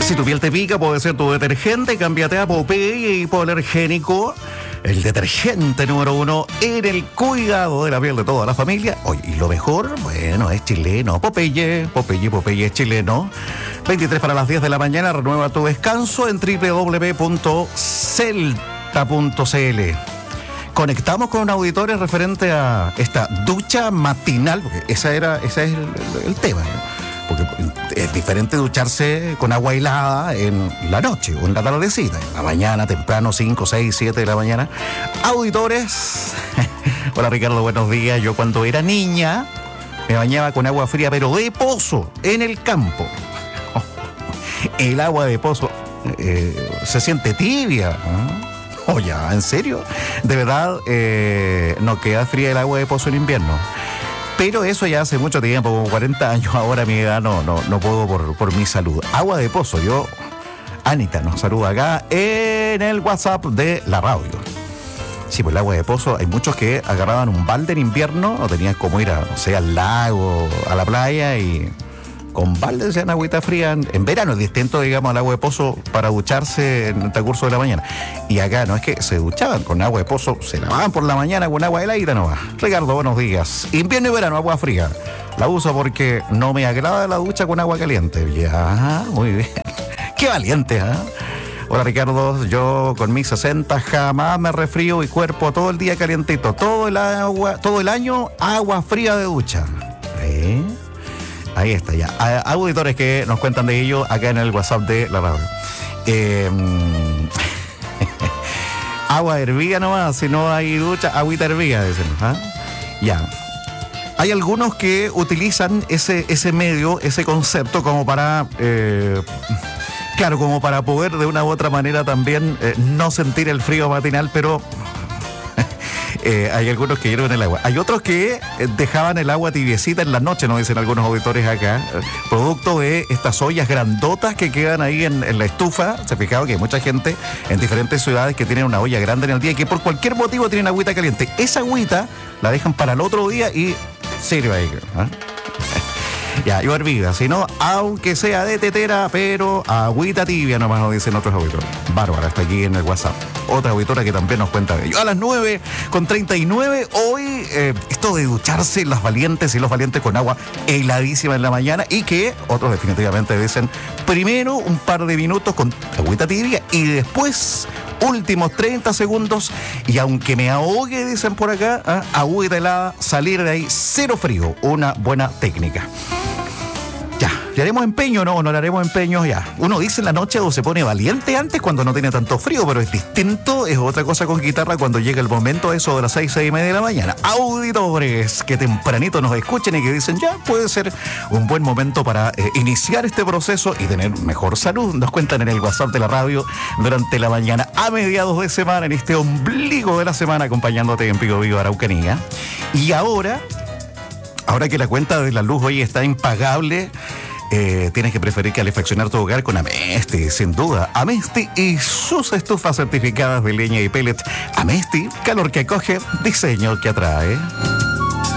Si tu piel te pica, puede ser tu detergente. Cámbiate a Popeye Hipoalergénico, el detergente número 1 en el cuidado de la piel de toda la familia. Oye, y lo mejor, bueno, es chileno. Popeye es chileno. 23 para las 10 de la mañana. Renueva tu descanso en www.celta.cl. Conectamos con auditores referente a esta ducha matinal, porque ese es el tema, ¿no? Porque es diferente ducharse con agua helada en la noche o en la tardecita, en la mañana, temprano, 5, 6, 7 de la mañana. Auditores, hola Ricardo, buenos días. Yo cuando era niña me bañaba con agua fría, pero de pozo, en el campo. El agua de pozo se siente tibia, ¿no? Oye, ¿en serio? De verdad, no queda fría el agua de pozo en invierno. Pero eso ya hace mucho tiempo, como 40 años. Ahora a mi edad no puedo por mi salud. Agua de pozo, Anita nos saluda acá en el WhatsApp de la radio. Sí, pues el agua de pozo, hay muchos que agarraban un balde en invierno o tenían como ir al lago, a la playa y con balde se dan agüita fría. En verano es distinto, digamos, al agua de pozo para ducharse en el transcurso de la mañana. Y acá no es que se duchaban con agua de pozo, se lavaban por la mañana con agua heladita nomás. Ricardo, buenos días. Invierno y verano, agua fría. La uso porque no me agrada la ducha con agua caliente. Ya, muy bien. Qué valiente, ¿eh? Hola Ricardo, yo con mis 60 jamás me resfrío y cuerpo todo el día calientito. Todo el año agua fría de ducha. Ahí está ya. Auditores que nos cuentan de ello acá en el WhatsApp de la radio. Agua hervida nomás, si no hay ducha, agüita hervida, dicen. ¿Ah? Ya. Hay algunos que utilizan ese medio, ese concepto como para... claro, como para poder de una u otra manera también no sentir el frío matinal, pero... hay algunos que hierven el agua. Hay otros que dejaban el agua tibiecita en la noche, nos dicen algunos auditores acá, producto de estas ollas grandotas que quedan ahí en la estufa. Se ha fijado que hay mucha gente en diferentes ciudades que tienen una olla grande en el día y que por cualquier motivo tienen agüita caliente. Esa agüita la dejan para el otro día y sirve ahí. Ya, yo hervida, si no, aunque sea de tetera, pero agüita tibia nomás, nos dicen otros auditores. Bárbara está aquí en el WhatsApp. Otra auditora que también nos cuenta de ello. A las 9:39, hoy, esto de ducharse las valientes y los valientes con agua heladísima en la mañana y que otros definitivamente dicen primero un par de minutos con agüita tibia y después últimos 30 segundos y aunque me ahogue, dicen por acá, agüita helada, salir de ahí, cero frío, una buena técnica. Ya, ¿le haremos empeño? No le haremos empeño, ya. Uno dice en la noche o se pone valiente antes cuando no tiene tanto frío, pero es distinto, es otra cosa con guitarra cuando llega el momento, eso de las 6:30 de la mañana. Auditores que tempranito nos escuchen y que dicen, ya, puede ser un buen momento para iniciar este proceso y tener mejor salud. Nos cuentan en el WhatsApp de la radio durante la mañana, a mediados de semana, en este ombligo de la semana, acompañándote en Pico Vivo, Araucanía. Y ahora que la cuenta de la luz hoy está impagable, tienes que preferir calefaccionar tu hogar con Amesti, sin duda. Amesti y sus estufas certificadas de leña y pellet. Amesti, calor que acoge, diseño que atrae.